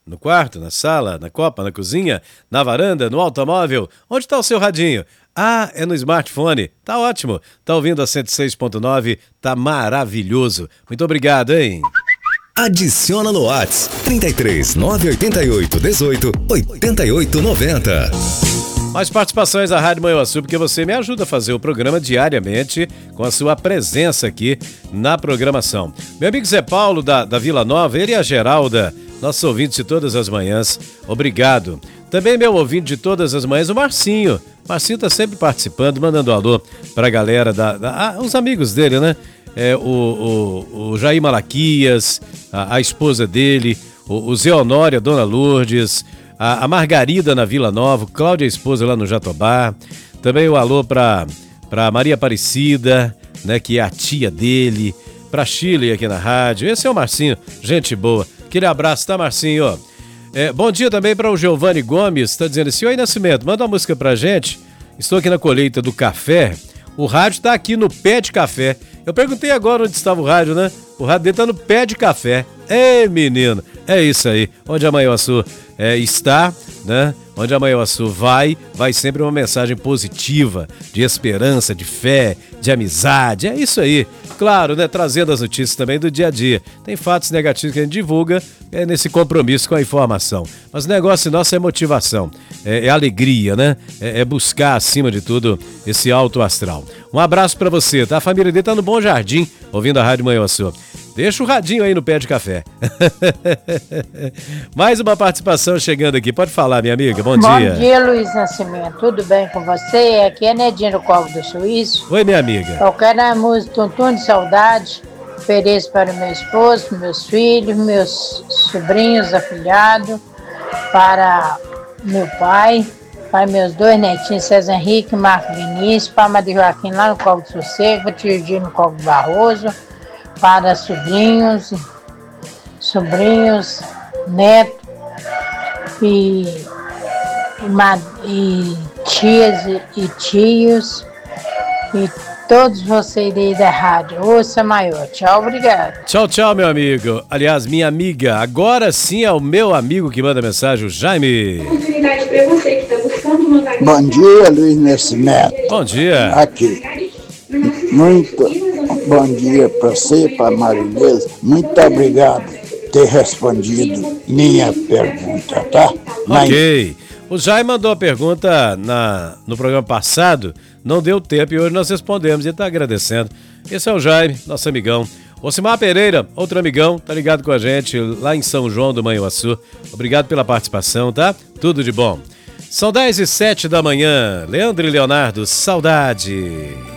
No quarto, na sala, na copa, na cozinha, na varanda, no automóvel? Onde está o seu radinho? Ah, é no smartphone. Tá ótimo. Tá ouvindo a 106.9, tá maravilhoso. Muito obrigado, hein? Adiciona no WhatsApp 33 988 18 88 90. Mais participações da Rádio Manhuaçu, porque você me ajuda a fazer o programa diariamente com a sua presença aqui na programação. Meu amigo Zé Paulo da Vila Nova, ele e a Geralda, nossos ouvintes de todas as manhãs, obrigado. Também meu ouvinte de todas as manhãs, o Marcinho. Marcinho tá sempre participando, mandando um alô pra galera, os amigos dele, né? O Jair Malaquias, a esposa dele, o Zé Honório, a Dona Lourdes, a Margarida na Vila Nova, Cláudia, a esposa lá no Jatobá. Também o alô pra Maria Aparecida, né, que é a tia dele, pra Chile aqui na rádio. Esse é o Marcinho, gente boa. Aquele abraço, tá, Marcinho? Bom dia também para o Giovanni Gomes, tá dizendo assim: oi, Nascimento, manda uma música pra gente. Estou aqui na colheita do café. O rádio tá aqui no pé de café. Eu perguntei agora onde estava o rádio, né? O rádio dele tá no pé de café. Ei, menino, é isso aí. Onde a Manhuaçu está, né? Onde a Manhuaçu vai sempre uma mensagem positiva, de esperança, de fé, de amizade. É isso aí. Claro, né? Trazendo as notícias também do dia a dia. Tem fatos negativos que a gente divulga nesse compromisso com a informação. Mas o negócio nosso é motivação, é alegria, né? É buscar, acima de tudo, esse alto astral. Um abraço pra você, tá? A família dele tá no Bom Jardim, ouvindo a Rádio Manhuaçu. Deixa o radinho aí no pé de café. Mais uma participação chegando aqui. Pode falar, minha amiga. Bom dia. Bom dia, Luiz Nascimento. Tudo bem com você? Aqui é Nedinho do Cabo do Suíço. Oi, minha amiga. Eu quero a música Tuntum de Saudade. Ofereço para o meu esposo, meus filhos, meus sobrinhos, afilhados, para meu pai, para meus dois netinhos, César Henrique e Marco Vinícius, para a Maria Joaquim lá no Cabo do Sossego, para o tio Gino no Cabo do Barroso, para sobrinhos, netos e tias e tios e todos vocês aí da rádio. Ouça maior. Tchau, obrigado. Tchau, tchau, meu amigo. Aliás, minha amiga, agora sim é o meu amigo que manda mensagem, o Jaime. Bom dia, Luiz Nascimento. Bom dia. Aqui. Muito bom dia para você, para Marinês. Muito obrigado por ter respondido minha pergunta, tá? Ok. O Jaime mandou a pergunta no programa passado, não deu tempo e hoje nós respondemos e ele está agradecendo. Esse é o Jaime, nosso amigão. Osimar Pereira, outro amigão, tá ligado com a gente lá em São João do Manhuaçu. Obrigado pela participação, tá? Tudo de bom. São 10h07 da manhã. Leandro e Leonardo, saudade.